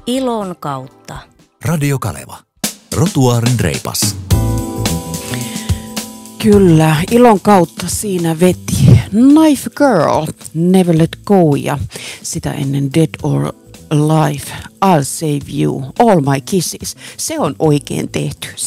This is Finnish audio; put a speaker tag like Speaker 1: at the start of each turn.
Speaker 1: Ilon kautta.
Speaker 2: Radio Kaleva. Rotuaarin reipas.
Speaker 3: Kyllä, ilon kautta siinä veti Knife Girl, Never Let Go ja sitä ennen Dead or Alive, I'll Save You, All My Kisses. Se on oikein tehty.